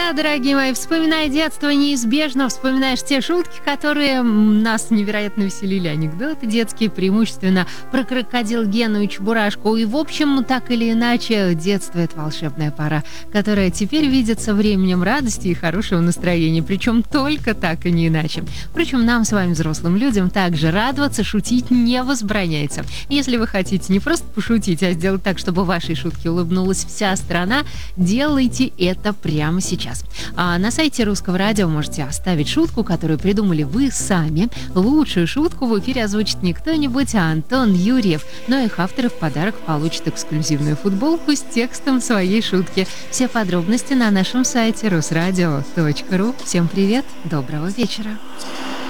Да, дорогие мои, вспоминая детство, неизбежно вспоминаешь те шутки, которые нас невероятно веселили, анекдоты детские, преимущественно про крокодил Гену и Чебурашку. И, в общем, так или иначе, детство — это волшебная пора, которая теперь видится временем радости и хорошего настроения, причем только так и не иначе. Впрочем, нам с вами, взрослым людям, также радоваться, шутить не возбраняется. Если вы хотите не просто пошутить, а сделать так, чтобы вашей шутке улыбнулась вся страна, делайте это прямо сейчас. А на сайте Русского радио можете оставить шутку, которую придумали вы сами. Лучшую шутку в эфире озвучит не кто-нибудь, а Антон Юрьев. Но их авторы в подарок получат эксклюзивную футболку с текстом своей шутки. Все подробности на нашем сайте rusradio.ru. Всем привет, доброго вечера.